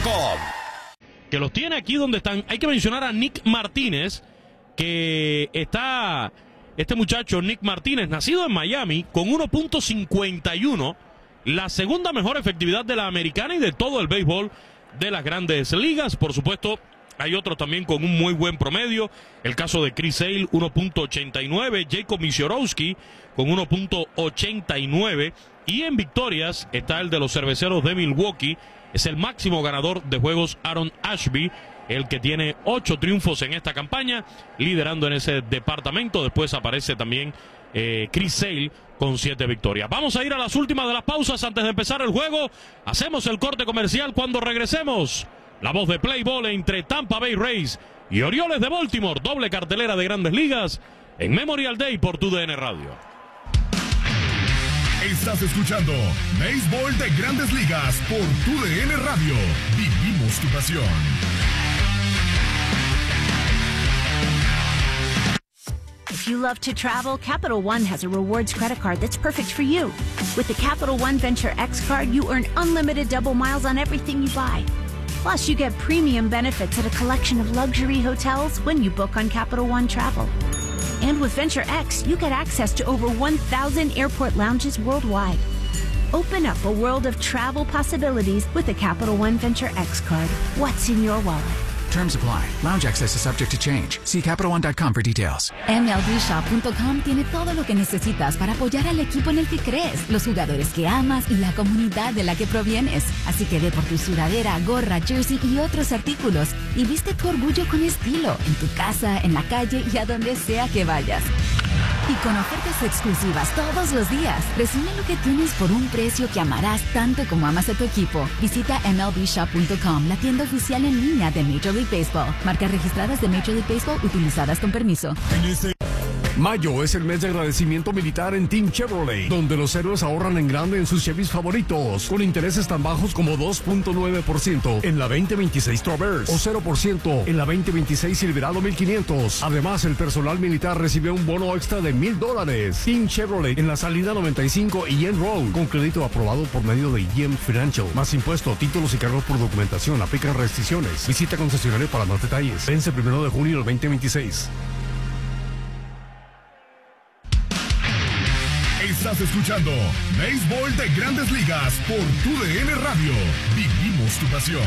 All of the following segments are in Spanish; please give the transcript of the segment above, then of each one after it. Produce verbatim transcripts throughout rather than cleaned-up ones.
com. Que los tiene aquí donde están. Hay que mencionar a Nick Martínez, que está, este muchacho Nick Martínez, nacido en Miami, con uno punto cincuenta y uno, la segunda mejor efectividad de la americana y de todo el béisbol de las grandes ligas. Por supuesto, hay otros también con un muy buen promedio. El caso de Chris Sale, uno punto ochenta y nueve. Jacob Misiorowski con uno punto ochenta y nueve. Y en victorias está el de los Cerveceros de Milwaukee. Es el máximo ganador de juegos Aaron Ashby, el que tiene ocho triunfos en esta campaña, liderando en ese departamento. Después aparece también eh, Chris Sale con siete victorias. Vamos a ir a las últimas de las pausas antes de empezar el juego. Hacemos el corte comercial. Cuando regresemos, la voz de Play Ball entre Tampa Bay Rays y Orioles de Baltimore. Doble cartelera de Grandes Ligas en Memorial Day por tu D N Radio. Estás escuchando Béisbol de Grandes Ligas por tu D N Radio. Vivimos tu pasión. If you love to travel, Capital One has a rewards credit card that's perfect for you. With the Capital One Venture X card, you earn unlimited double miles on everything you buy. Plus, you get premium benefits at a collection of luxury hotels when you book on Capital One Travel. And with Venture X, you get access to over one thousand airport lounges worldwide. Open up a world of travel possibilities with the Capital One Venture X card. What's in your wallet? Terms apply. Lounge access is subject to change. See Capital One dot com for details. M L B Shop punto com tiene todo lo que necesitas para apoyar al equipo en el que crees, los jugadores que amas y la comunidad de la que provienes. Así que ve por tu sudadera, gorra, jersey y otros artículos y viste tu orgullo con estilo en tu casa, en la calle y a donde sea que vayas. Y con ofertas exclusivas todos los días. Resume lo que tienes por un precio que amarás tanto como amas a tu equipo. Visita M L B Shop punto com, la tienda oficial en línea de Major League Baseball. Marcas registradas de Major League Baseball utilizadas con permiso. Mayo es el mes de agradecimiento militar en Team Chevrolet, donde los héroes ahorran en grande en sus Chevys favoritos, con intereses tan bajos como dos punto nueve por ciento en la veinte veintiséis Traverse o cero por ciento en la veinte veintiséis Silverado mil quinientos. Además, el personal militar recibe un bono extra de mil dólares. Team Chevrolet en la salida noventa y cinco y Yen Road, con crédito aprobado por medio de G M Financial. Más impuesto, títulos y cargos por documentación. Aplican restricciones. Visita concesionario para más detalles. Vence primero de junio del veinte veintiséis. Estás escuchando Béisbol de Grandes Ligas por tu D N Radio. Vivimos tu pasión.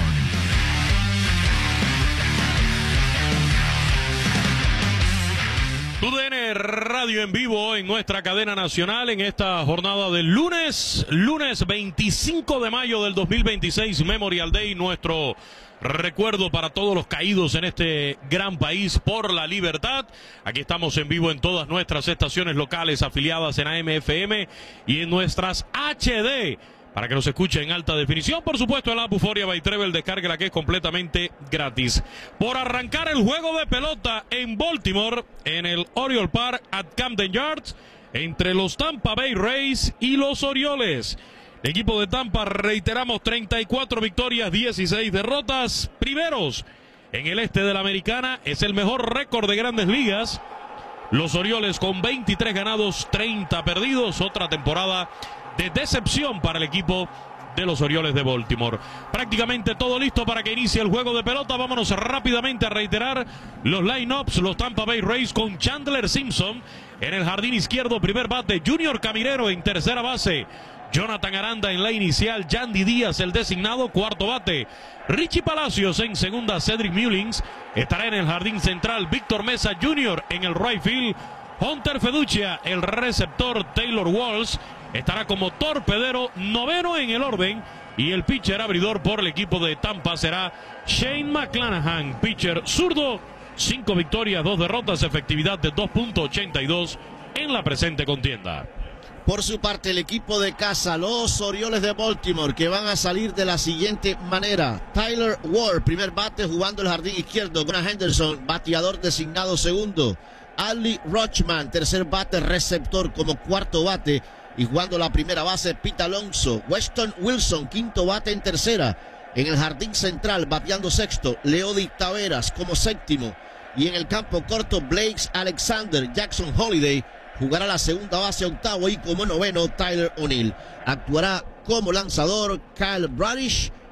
Tu D N Radio en vivo en nuestra cadena nacional en esta jornada del lunes, lunes veinticinco de mayo del dos mil veintiséis, Memorial Day, nuestro recuerdo para todos los caídos en este gran país por la libertad. Aquí estamos en vivo en todas nuestras estaciones locales afiliadas en A M F M y en nuestras H D, para que nos escuche en alta definición. Por supuesto, el app Euforia by Treble, descárguela que es completamente gratis. Por arrancar el juego de pelota en Baltimore, en el Oriole Park at Camden Yards, entre los Tampa Bay Rays y los Orioles. El equipo de Tampa, reiteramos, treinta y cuatro victorias, dieciséis derrotas. Primeros en el este de la Americana, es el mejor récord de Grandes Ligas. Los Orioles con veintitrés ganados, treinta perdidos. Otra temporada de decepción para el equipo de los Orioles de Baltimore. Prácticamente todo listo para que inicie el juego de pelota. Vámonos rápidamente a reiterar los line-ups. Los Tampa Bay Rays con Chandler Simpson en el jardín izquierdo, primer bate. Junior Caminero en tercera base. Jonathan Aranda en la inicial, Yandy Díaz el designado, cuarto bate. Richie Palacios en segunda, Cedric Mullins estará en el jardín central. Víctor Mesa junior en el right field. Hunter Feduccia, el receptor. Taylor Walsh estará como torpedero, noveno en el orden. Y el pitcher abridor por el equipo de Tampa será Shane McClanahan, pitcher zurdo. Cinco victorias, dos derrotas, efectividad de dos punto ochenta y dos en la presente contienda. Por su parte, el equipo de casa, los Orioles de Baltimore, que van a salir de la siguiente manera. Tyler Ward, primer bate, jugando el jardín izquierdo. Gunnar Henderson, bateador designado segundo. Ali Rochman, tercer bate, receptor como cuarto bate. Y jugando la primera base, Pete Alonso. Weston Wilson, quinto bate en tercera. En el jardín central, bateando sexto, Leody Taveras como séptimo. Y en el campo corto, Blake Alexander. Jackson Holiday jugará la segunda base, octavo, y como noveno, Tyler O'Neill. Actuará como lanzador Kyle Bradish.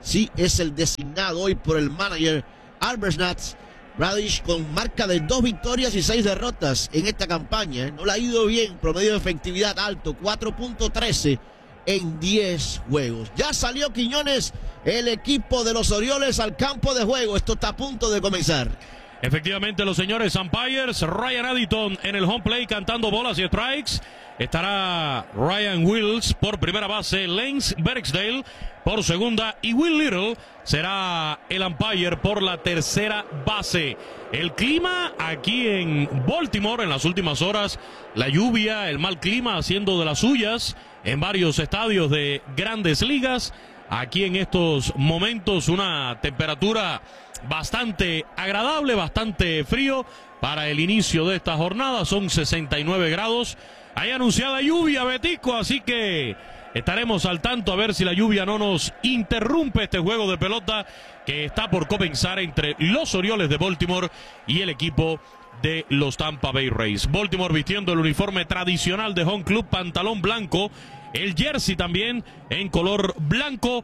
sí es el designado hoy por el manager Arbuthnot. Bradish con marca de dos victorias y seis derrotas en esta campaña. No le ha ido bien, promedio de efectividad alto, cuatro punto trece en diez juegos. Ya salió Quiñones, el equipo de los Orioles al campo de juego. Esto está a punto de comenzar. Efectivamente, los señores umpires, Ryan Addington en el home plate cantando bolas y strikes. Estará Ryan Wills por primera base, Lance Berksdale por segunda y Will Little será el umpire por la tercera base. El clima aquí en Baltimore en las últimas horas, la lluvia, el mal clima haciendo de las suyas en varios estadios de grandes ligas. Aquí en estos momentos una temperatura bastante agradable, bastante frío para el inicio de esta jornada. Son sesenta y nueve grados. Hay anunciada lluvia, Betico, así que estaremos al tanto a ver si la lluvia no nos interrumpe este juego de pelota que está por comenzar entre los Orioles de Baltimore y el equipo de los Tampa Bay Rays. Baltimore vistiendo el uniforme tradicional de Home Club, pantalón blanco, el jersey también en color blanco,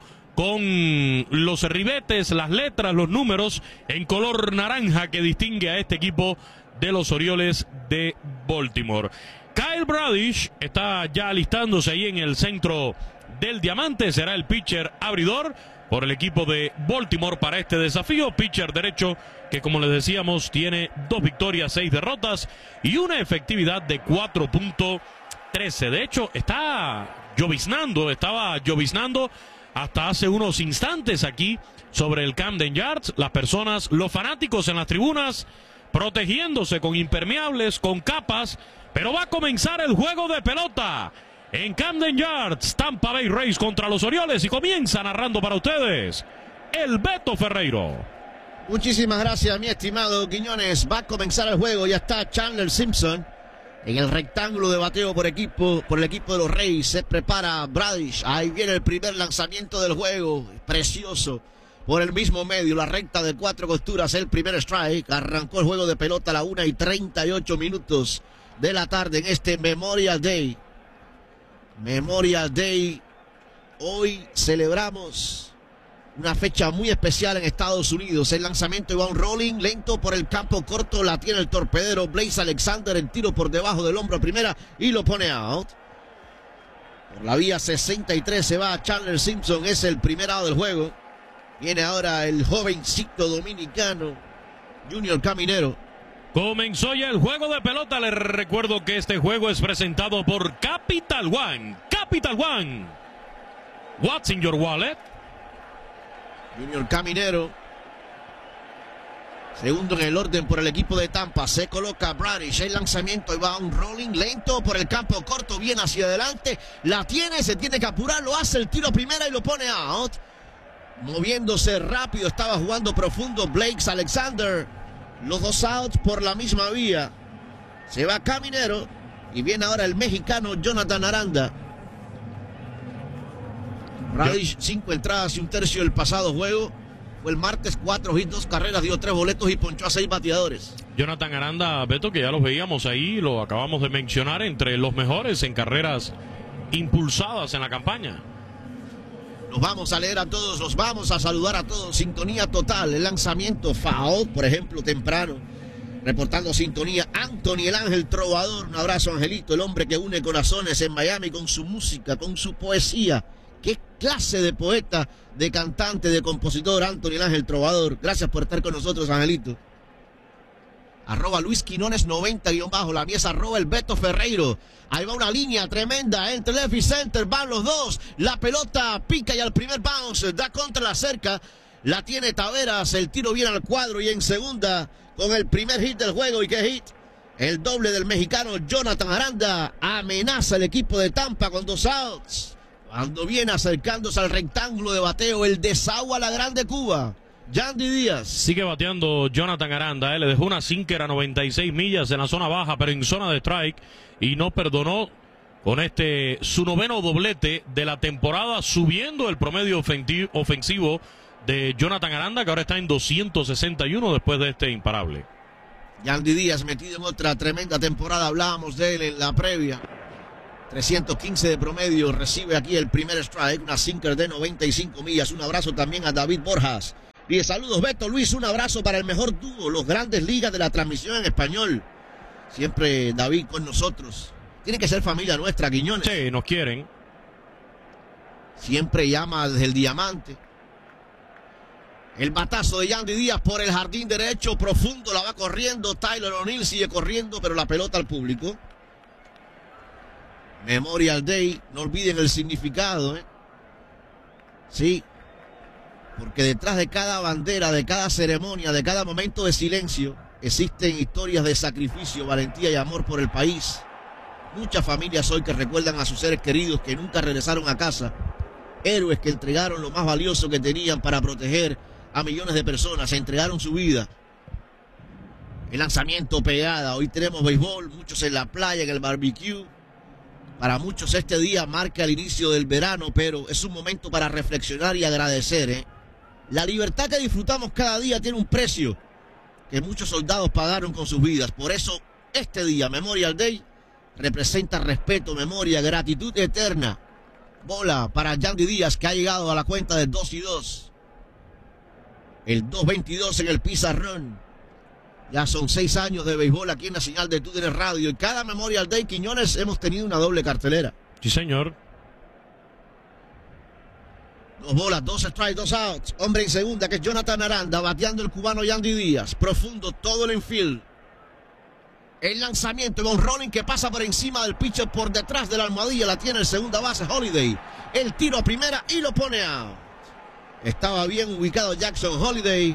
con los ribetes, las letras, los números en color naranja que distingue a este equipo de los Orioles de Baltimore. Kyle Bradish está ya alistándose ahí en el centro del diamante. Será el pitcher abridor por el equipo de Baltimore para este desafío. Pitcher derecho que, como les decíamos, tiene dos victorias, seis derrotas y una efectividad de cuatro punto trece. De hecho, está lloviznando, estaba lloviznando hasta hace unos instantes aquí sobre el Camden Yards. Las personas, los fanáticos en las tribunas, protegiéndose con impermeables, con capas. Pero va a comenzar el juego de pelota en Camden Yards. Tampa Bay Rays contra los Orioles y comienza narrando para ustedes el Beto Ferreiro. Muchísimas gracias, mi estimado Quiñones. Va a comenzar el juego. Ya está Chandler Simpson en el rectángulo de bateo por equipo, por el equipo de los Rays. Se prepara Bradish. Ahí viene el primer lanzamiento del juego. Precioso. Por el mismo medio, la recta de cuatro costuras, el primer strike. Arrancó el juego de pelota a la una y treinta y ocho minutos de la tarde en este Memorial Day. Memorial Day. Hoy celebramos una fecha muy especial en Estados Unidos. El lanzamiento iba un rolling lento por el campo corto. La tiene el torpedero Blaze Alexander en tiro por debajo del hombro a primera y lo pone out. Por la vía sesenta y tres se va Chandler Simpson. Es el primer out del juego. Viene ahora el jovencito dominicano Junior Caminero. Comenzó ya el juego de pelota. Les recuerdo que este juego es presentado por Capital One. Capital One. What's in your wallet? Junior Caminero. Segundo en el orden por el equipo de Tampa. Se coloca Bradish. El lanzamiento y va un rolling lento por el campo corto. Bien hacia adelante. La tiene, se tiene que apurar. Lo hace el tiro a primera y lo pone out. Moviéndose rápido. Estaba jugando profundo Blaze Alexander. Los dos outs por la misma vía. Se va Caminero. Y viene ahora el mexicano Jonathan Aranda. Bradish, cinco entradas y un tercio del pasado juego. Fue el martes, cuatro hits, dos carreras, dio tres boletos y ponchó a seis bateadores. Jonathan Aranda, Beto, que ya los veíamos ahí, lo acabamos de mencionar, entre los mejores en carreras impulsadas en la campaña. Los vamos a leer a todos, los vamos a saludar a todos. Sintonía total, el lanzamiento foul, por ejemplo, temprano. Reportando sintonía, Anthony el Ángel Trovador. Un abrazo, Angelito, el hombre que une corazones en Miami con su música, con su poesía. Qué clase de poeta, de cantante, de compositor, Anthony el Ángel Trovador. Gracias por estar con nosotros, Angelito. Arroba Luis Quinones noventa guión bajo, la mía es arroba el Beto Ferreiro. Ahí va una línea tremenda entre left y center, van los dos. La pelota pica y al primer bounce da contra la cerca. La tiene Taveras, el tiro viene al cuadro y en segunda con el primer hit del juego. ¿Y qué hit? El doble del mexicano Jonathan Aranda. Amenaza el equipo de Tampa con dos outs. Cuando viene acercándose al rectángulo de bateo, el desagua a la Grande Cuba. Yandy Díaz. Sigue bateando Jonathan Aranda, ¿eh? Le dejó una sinker a noventa y seis millas en la zona baja, pero en zona de strike, y no perdonó con este su noveno doblete de la temporada, subiendo el promedio ofensivo de Jonathan Aranda, que ahora está en doscientos sesenta y uno después de este imparable. Yandy Díaz metido en otra tremenda temporada, hablábamos de él en la previa. trescientos quince de promedio, recibe aquí el primer strike, una sinker de noventa y cinco millas. Un abrazo también a David Borjas. Y saludos, Beto Luis, un abrazo para el mejor dúo, los Grandes Ligas de la transmisión en español. Siempre David con nosotros. Tiene que ser familia nuestra, Quiñones. Sí, nos quieren. Siempre llama desde el diamante. El batazo de Yandy Díaz por el jardín derecho, profundo, la va corriendo. Tyler O'Neill sigue corriendo, pero la pelota al público. Memorial Day, no olviden el significado, ¿eh? Sí, porque detrás de cada bandera, de cada ceremonia, de cada momento de silencio, existen historias de sacrificio, valentía y amor por el país. Muchas familias hoy que recuerdan a sus seres queridos que nunca regresaron a casa. Héroes que entregaron lo más valioso que tenían para proteger a millones de personas, se entregaron su vida. El lanzamiento pegada, hoy tenemos béisbol, muchos en la playa, en el barbecue. Para muchos este día marca el inicio del verano, pero es un momento para reflexionar y agradecer, ¿eh? La libertad que disfrutamos cada día tiene un precio que muchos soldados pagaron con sus vidas. Por eso este día, Memorial Day, representa respeto, memoria, gratitud eterna. Bola para Yandy Díaz, que ha llegado a la cuenta de dos y dos. El dos veintidós en el pizarrón. Ya son seis años de béisbol aquí en la señal de T U D N Radio. Y cada Memorial Day, Quiñones, hemos tenido una doble cartelera. Sí, señor. Dos bolas, dos strikes, dos outs. Hombre en segunda, que es Jonathan Aranda, bateando el cubano Yandy Díaz. Profundo todo el infield. El lanzamiento, Von Rolling que pasa por encima del pitcher, por detrás de la almohadilla, la tiene el segunda base Holiday. El tiro a primera y lo pone out. Estaba bien ubicado Jackson Holiday.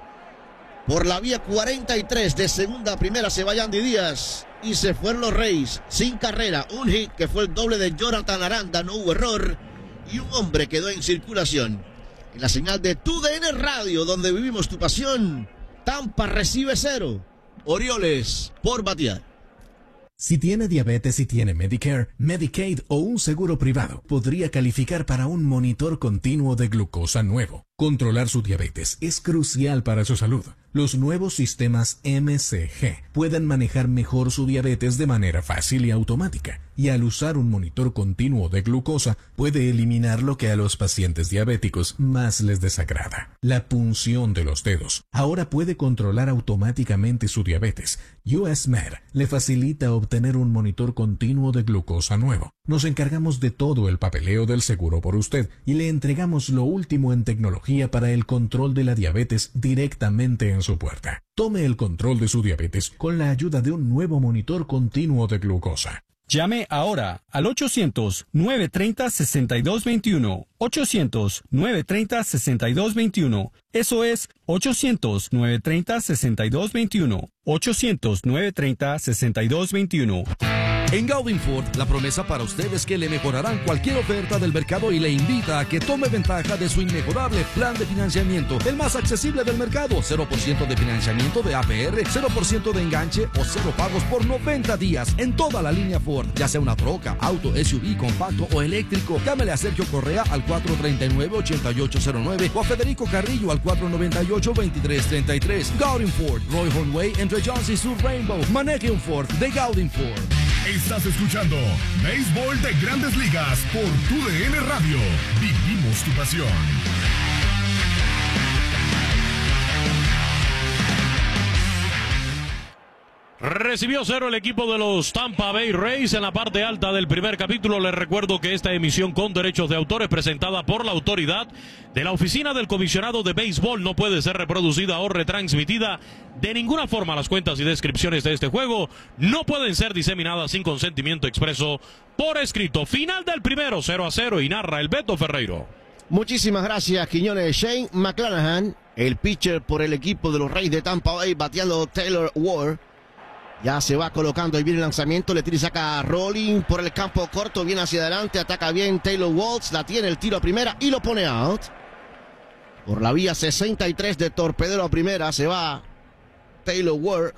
Por la vía cuarenta y tres de segunda a primera se va Yandy Díaz. Y se fueron los Rays sin carrera. Un hit que fue el doble de Jonathan Aranda, no hubo error. Y un hombre quedó en circulación. En la señal de T U D N Radio, donde vivimos tu pasión. Tampa recibe cero. Orioles por batear. Si tiene diabetes y tiene Medicare, Medicaid o un seguro privado, podría calificar para un monitor continuo de glucosa nuevo. Controlar su diabetes es crucial para su salud. Los nuevos sistemas M C G pueden manejar mejor su diabetes de manera fácil y automática. Y al usar un monitor continuo de glucosa, puede eliminar lo que a los pacientes diabéticos más les desagrada: la punción de los dedos. Ahora puede controlar automáticamente su diabetes. U S Med le facilita obtener un monitor continuo de glucosa nuevo. Nos encargamos de todo el papeleo del seguro por usted y le entregamos lo último en tecnología para el control de la diabetes directamente en su puerta. Tome el control de su diabetes con la ayuda de un nuevo monitor continuo de glucosa. Llame ahora al ochocientos, nueve treinta, sesenta y dos veintiuno. ochocientos, nueve treinta, sesenta y dos veintiuno. Eso es ochocientos, nueve treinta, sesenta y dos veintiuno. ochocientos, nueve treinta, sesenta y dos veintiuno. En Gaudin Ford, la promesa para usted es que le mejorarán cualquier oferta del mercado y le invita a que tome ventaja de su inmejorable plan de financiamiento, el más accesible del mercado. cero por ciento de financiamiento de A P R, cero por ciento de enganche o cero pagos por noventa días en toda la línea Ford, ya sea una troca, auto, S U V, compacto o eléctrico. Llámele a Sergio Correa al cuatro treinta y nueve, ochenta y ocho cero nueve o a Federico Carrillo al cuatro noventa y ocho, veintitrés treinta y tres. Gaudin Ford, Roy Hornway, entre Jones y Sur Rainbow. Maneje un Ford de Gaudin Ford. Estás escuchando Béisbol de Grandes Ligas por T U D N Radio. Vivimos tu pasión. Recibió cero el equipo de los Tampa Bay Rays en la parte alta del primer capítulo. Les recuerdo que esta emisión con derechos de autor es presentada por la autoridad de la Oficina del Comisionado de Béisbol. No puede ser reproducida o retransmitida de ninguna forma. Las cuentas y descripciones de este juego no pueden ser diseminadas sin consentimiento expreso por escrito. Final del primero, cero a cero, y narra el Beto Ferreiro. Muchísimas gracias, Quiñones. Shane McClanahan, el pitcher por el equipo de los Rays de Tampa Bay, bateando Taylor Ward. Ya se va colocando, ahí viene el lanzamiento, le tira y saca a Rolling por el campo corto, viene hacia adelante, ataca bien Taylor Waltz, la tiene, el tiro a primera y lo pone out. Por la vía sesenta y tres de torpedero a primera se va Taylor Ward.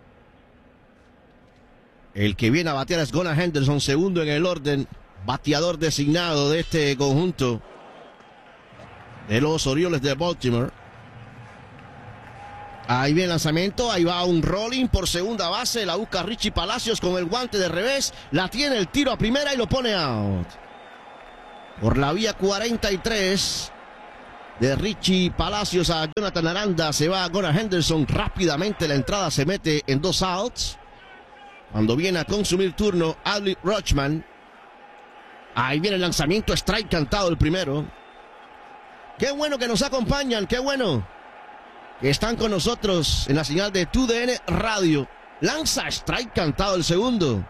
El que viene a batear es Gunnar Henderson, segundo en el orden, bateador designado de este conjunto de los Orioles de Baltimore. Ahí viene el lanzamiento, ahí va un rolling por segunda base, la busca Richie Palacios con el guante de revés, la tiene el tiro a primera y lo pone out. Por la vía cuarenta y tres de Richie Palacios a Jonathan Aranda, se va a Gunnar Henderson, rápidamente la entrada se mete en dos outs. Cuando viene a consumir turno Adley Rutschman, ahí viene el lanzamiento, strike cantado el primero. Qué bueno que nos acompañan, qué bueno que están con nosotros en la señal de Tu D N Radio. Lanza strike cantado el segundo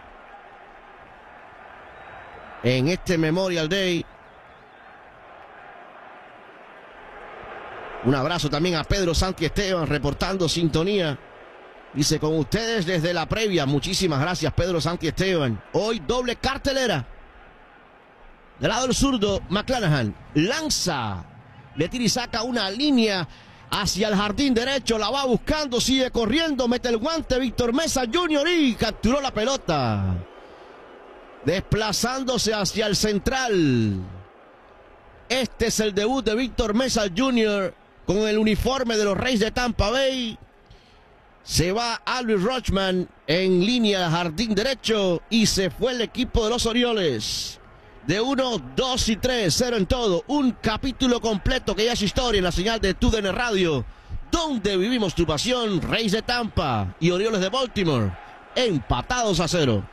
en este Memorial Day. Un abrazo también a Pedro Santi Esteban reportando sintonía. Dice, con ustedes desde la previa. Muchísimas gracias, Pedro Santi Esteban. Hoy doble cartelera. Del lado del zurdo, McClanahan lanza, le tira y saca una línea hacia el jardín derecho, la va buscando, sigue corriendo, mete el guante Víctor Mesa junior y capturó la pelota, desplazándose hacia el central. Este es el debut de Víctor Mesa junior con el uniforme de los Reyes de Tampa Bay. Se va Adley Rutschman en línea jardín derecho y se fue el equipo de los Orioles. De uno, dos y tres, cero en todo. Un capítulo completo que ya es historia en la señal de Tu D N Radio, donde vivimos tu pasión. Reyes de Tampa y Orioles de Baltimore, empatados a cero.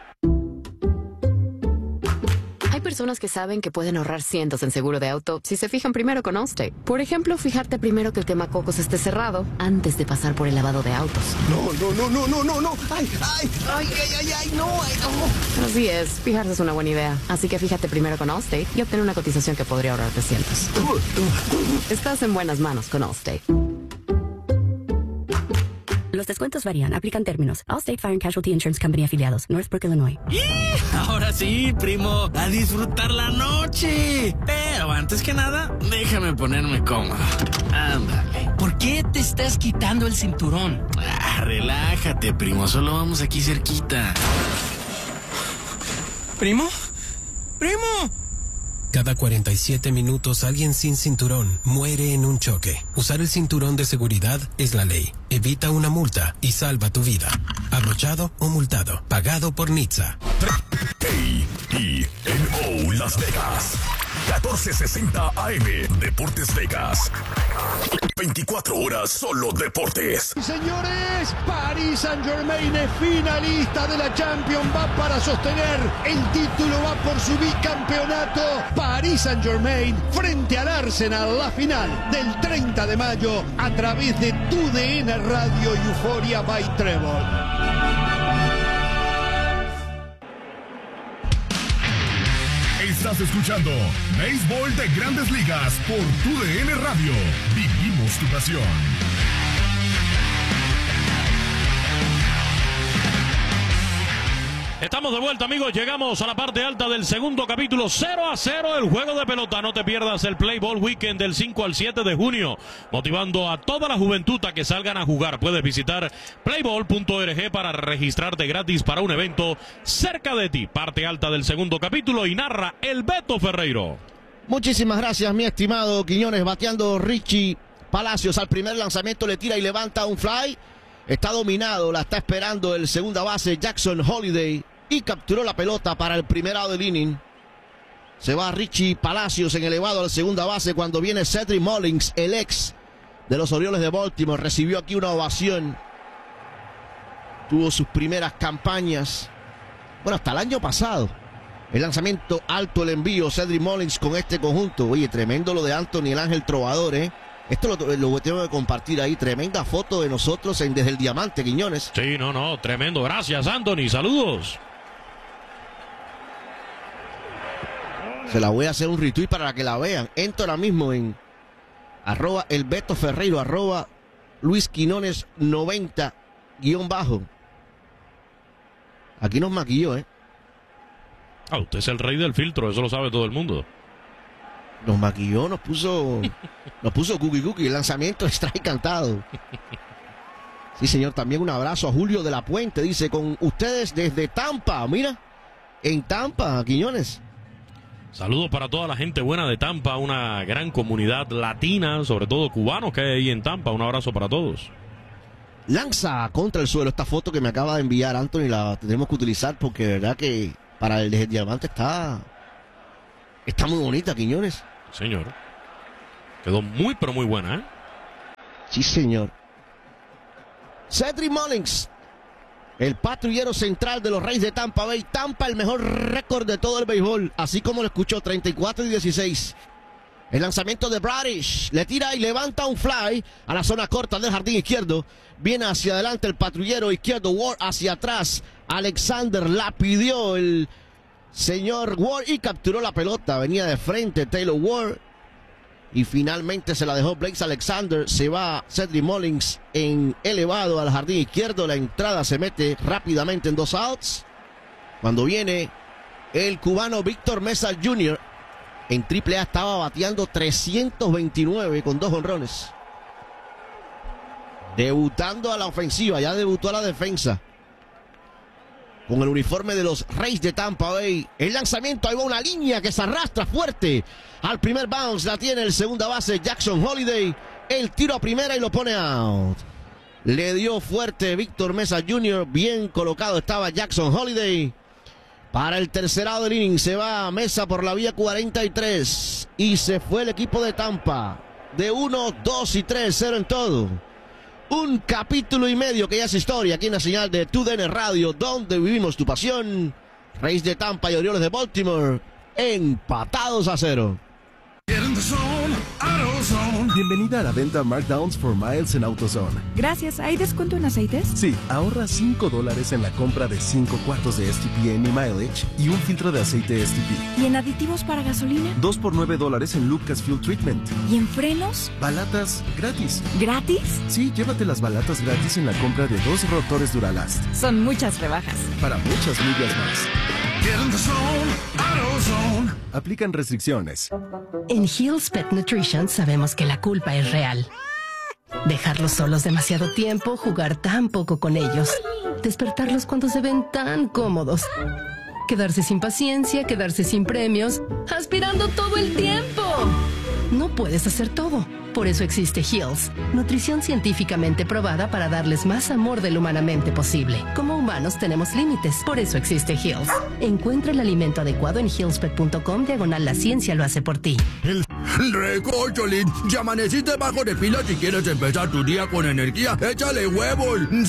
Hay personas que saben que pueden ahorrar cientos en seguro de auto si se fijan primero con Allstate. Por ejemplo, fijarte primero que el quemacocos esté cerrado antes de pasar por el lavado de autos. No, no, no, no, no, no, no. Ay, ay, ay, ay, ay, ay, no, ay, no. Así es, fijarse es una buena idea. Así que fíjate primero con Allstate y obtén una cotización que podría ahorrarte cientos. Estás en buenas manos con Allstate. Los descuentos varían, aplican términos. Allstate Fire and Casualty Insurance Company afiliados, Northbrook, Illinois. ¡Y! Ahora sí, primo, a disfrutar la noche. Pero antes que nada, déjame ponerme cómodo. Ándale. ¿Por qué te estás quitando el cinturón? Ah, relájate, primo, solo vamos aquí cerquita. ¿Primo? ¡Primo! Cada cuarenta y siete minutos alguien sin cinturón muere en un choque. Usar el cinturón de seguridad es la ley. Evita una multa y salva tu vida. Abrochado o multado. Pagado por N H T S A. A I N O Las Vegas. catorce sesenta A M. Deportes Vegas. veinticuatro horas solo deportes. Señores, Paris Saint-Germain es finalista de la Champions. Va para sostener el título, va por su bicampeonato. Paris Saint-Germain frente al Arsenal. La final del treinta de mayo a través de Tu D N Radio y Euphoria by Trevor. Estás escuchando Béisbol de Grandes Ligas por Tu D N Radio. Vivimos tu pasión. Estamos de vuelta, amigos. Llegamos a la parte alta del segundo capítulo. cero a cero el juego de pelota. No te pierdas el Play Ball Weekend del cinco al siete de junio, motivando a toda la juventud a que salgan a jugar. Puedes visitar playball punto org para registrarte gratis para un evento cerca de ti. Parte alta del segundo capítulo y narra el Beto Ferreiro. Muchísimas gracias, mi estimado Quiñones. Bateando Richie Palacios al primer lanzamiento, le tira y levanta un fly. Está dominado, la está esperando el segunda base Jackson Holiday y capturó la pelota para el primer out del inning. Se va Richie Palacios en elevado al segunda base cuando viene Cedric Mullins, el ex de los Orioles de Baltimore. Recibió aquí una ovación. Tuvo sus primeras campañas, bueno, hasta el año pasado. El lanzamiento alto, el envío, Cedric Mullins con este conjunto. Oye, tremendo lo de Anthony el Ángel Trovador, ¿eh? Esto lo, lo tengo que compartir ahí. Tremenda foto de nosotros en Desde el Diamante, Quiñones. Sí, no, no, tremendo. Gracias, Anthony. Saludos. Se la voy a hacer un retweet para que la vean. Entro ahora mismo en arroba el Beto Ferreiro, arroba Luis Quinones noventa guión bajo. Aquí nos maquilló, ¿eh? Ah, usted es el rey del filtro, eso lo sabe todo el mundo. Nos maquilló, nos puso nos puso cookie cookie, el lanzamiento strike cantado. Sí, señor, también un abrazo a Julio de la Puente, dice, con ustedes desde Tampa, mira, en Tampa, Quiñones. Saludos para toda la gente buena de Tampa, una gran comunidad latina, sobre todo cubanos que hay ahí en Tampa, un abrazo para todos. lanza contra el suelo. Esta foto que me acaba de enviar Anthony la tendremos que utilizar porque de verdad que para el de diamante está está muy bonita, Quiñones. Señor. Quedó muy pero muy buena, ¿eh? Sí, señor. Cedric Mullins, el patrullero central de los Reyes de Tampa Bay. Tampa, el mejor récord de todo el béisbol, así como lo escuchó, treinta y cuatro y dieciséis. El lanzamiento de Bradish, le tira y levanta un fly a la zona corta del jardín izquierdo. Viene hacia adelante el patrullero izquierdo, Ward hacia atrás. Alexander la pidió el señor Ward y capturó la pelota. Venía de frente Taylor Ward y finalmente se la dejó Blaze Alexander. Se va Cedric Mullins en elevado al jardín izquierdo. La entrada se mete rápidamente en dos outs. Cuando viene el cubano Víctor Mesa junior en triple A, estaba bateando trescientos veintinueve con dos jonrones. Debutando a la ofensiva, ya debutó a la defensa. Con el uniforme de los Reyes de Tampa Bay. El lanzamiento, ahí va una línea que se arrastra fuerte. Al primer bounce la tiene el segunda base Jackson Holiday. El tiro a primera y lo pone out. Le dio fuerte Víctor Mesa junior Bien colocado estaba Jackson Holiday. Para el tercer lado del inning se va Mesa por la vía cuarenta y tres. Y se fue el equipo de Tampa. De uno, dos y tres, cero en todo. Un capítulo y medio que ya es historia aquí en la señal de T U D N Radio, donde vivimos tu pasión. Reyes de Tampa y Orioles de Baltimore empatados a cero. Bienvenida a la venta Markdowns for Miles en AutoZone. Gracias. ¿Hay descuento en aceites? Sí, ahorra cinco dólares en la compra de cinco cuartos de S T P en mileage y un filtro de aceite S T P. ¿Y en aditivos para gasolina? dos por nueve dólares en Lucas Fuel Treatment. ¿Y en frenos? Balatas gratis. ¿Gratis? Sí, llévate las balatas gratis en la compra de dos rotores Duralast. Son muchas rebajas. Para muchas millas más. Get in the zone, AutoZone. Aplican restricciones. En Hill's Pet Nutrition sabemos que la culpa es real. Dejarlos solos demasiado tiempo, jugar tan poco con ellos, despertarlos cuando se ven tan cómodos, quedarse sin paciencia, quedarse sin premios, aspirando todo el tiempo. No puedes hacer todo. Por eso existe Hill's, nutrición científicamente probada para darles más amor del humanamente posible. Como humanos tenemos límites, por eso existe Hill's. Encuentra el alimento adecuado en hillspet punto com diagonal la ciencia lo hace por ti. El Recocholín, ya amaneciste bajo de pila. Si quieres empezar tu día con energía, échale huevos.